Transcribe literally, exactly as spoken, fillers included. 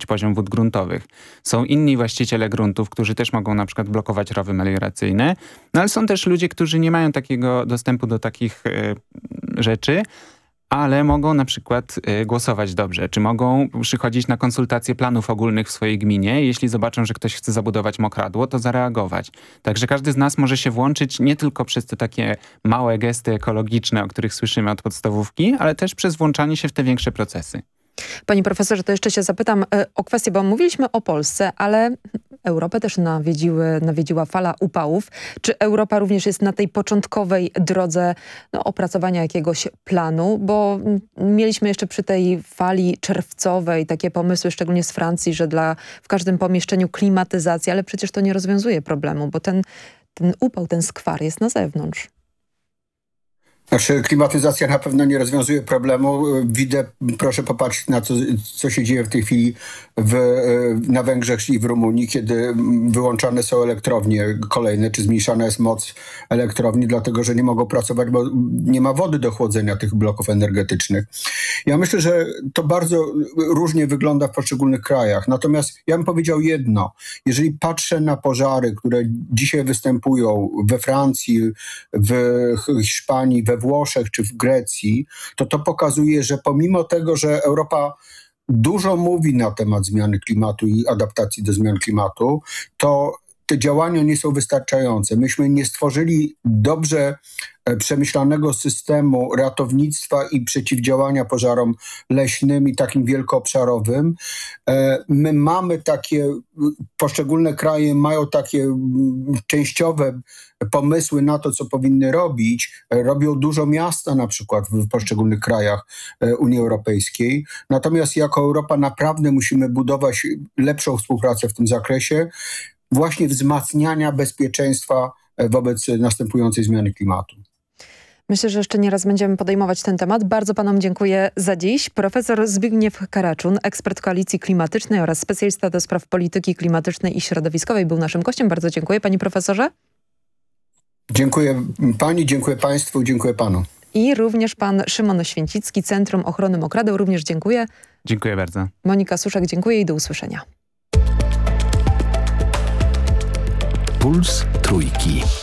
poziom wód gruntowych. Są inni właściciele gruntów, którzy też mogą na przykład blokować rowy melioracyjne, no ale są też ludzie, którzy nie mają takiego dostępu do takich y, rzeczy, ale mogą na przykład y, głosować dobrze, czy mogą przychodzić na konsultacje planów ogólnych w swojej gminie. Jeśli zobaczą, że ktoś chce zabudować mokradło, to zareagować. Także każdy z nas może się włączyć nie tylko przez te takie małe gesty ekologiczne, o których słyszymy od podstawówki, ale też przez włączanie się w te większe procesy. Panie profesorze, to jeszcze się zapytam o kwestię, bo mówiliśmy o Polsce, ale Europę też nawiedziły, nawiedziła fala upałów. Czy Europa również jest na tej początkowej drodze no, opracowania jakiegoś planu? Bo mieliśmy jeszcze przy tej fali czerwcowej takie pomysły, szczególnie z Francji, że dla w każdym pomieszczeniu klimatyzacja, ale przecież to nie rozwiązuje problemu, bo ten, ten upał, ten skwar jest na zewnątrz. Znaczy, klimatyzacja na pewno nie rozwiązuje problemu. Widzę, proszę popatrzeć na to, co się dzieje w tej chwili w, na Węgrzech i w Rumunii, kiedy wyłączane są elektrownie kolejne, czy zmniejszana jest moc elektrowni, dlatego że nie mogą pracować, bo nie ma wody do chłodzenia tych bloków energetycznych. Ja myślę, że to bardzo różnie wygląda w poszczególnych krajach. Natomiast ja bym powiedział jedno. Jeżeli patrzę na pożary, które dzisiaj występują we Francji, w Hiszpanii, we Włoszech czy w Grecji, to to pokazuje, że pomimo tego, że Europa dużo mówi na temat zmiany klimatu i adaptacji do zmian klimatu, to te działania nie są wystarczające. Myśmy nie stworzyli dobrze przemyślanego systemu ratownictwa i przeciwdziałania pożarom leśnym i takim wielkoobszarowym. My mamy takie, poszczególne kraje mają takie częściowe pomysły na to, co powinny robić. Robią dużo miasta na przykład w poszczególnych krajach Unii Europejskiej. Natomiast jako Europa naprawdę musimy budować lepszą współpracę w tym zakresie, właśnie wzmacniania bezpieczeństwa wobec następującej zmiany klimatu. Myślę, że jeszcze nie raz będziemy podejmować ten temat. Bardzo panom dziękuję za dziś. Profesor Zbigniew Karaczun, ekspert Koalicji Klimatycznej oraz specjalista do spraw polityki klimatycznej i środowiskowej, był naszym gościem. Bardzo dziękuję, panie profesorze. Dziękuję pani, dziękuję państwu, dziękuję panu. I również pan Szymon Święcicki, Centrum Ochrony Mokradeł. Również dziękuję. Dziękuję bardzo. Monika Suszek, dziękuję i do usłyszenia. Puls Trójki.